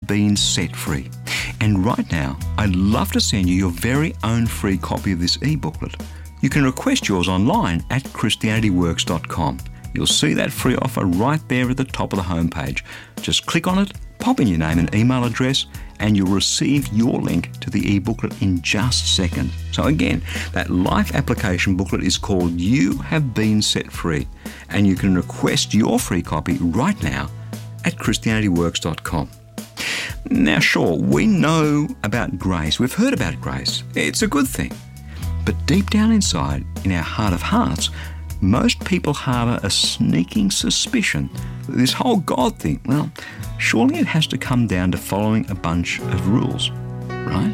been set free. And right now, I'd love to send you your very own free copy of this e-booklet. You can request yours online at christianityworks.com. You'll see that free offer right there at the top of the homepage. Just click on it, pop in your name and email address, and you'll receive your link to the e-booklet in just seconds. So again, that life application booklet is called You Have Been Set Free, and you can request your free copy right now at christianityworks.com. Now sure, we know about grace. We've heard about grace. It's a good thing. But deep down inside, in our heart of hearts, most people harbour a sneaking suspicion that this whole God thing, well, surely it has to come down to following a bunch of rules, right?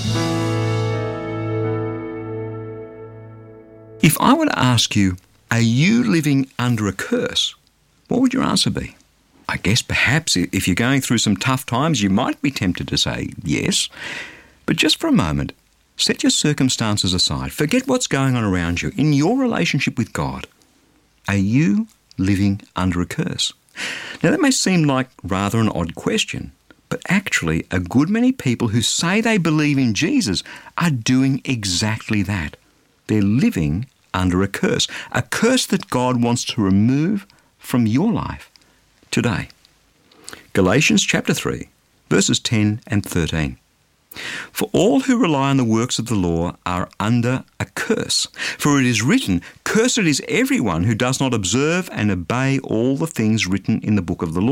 If I were to ask you, are you living under a curse? What would your answer be? I guess perhaps if you're going through some tough times, you might be tempted to say yes. But just for a moment, set your circumstances aside. Forget what's going on around you. In your relationship with God, are you living under a curse? Now that may seem like rather an odd question, but actually a good many people who say they believe in Jesus are doing exactly that. They're living under a curse that God wants to remove from your life today. Galatians chapter 3, verses 10 and 13. For all who rely on the works of the law are under a curse. For it is written, cursed is everyone who does not observe and obey all the things written in the book of the law.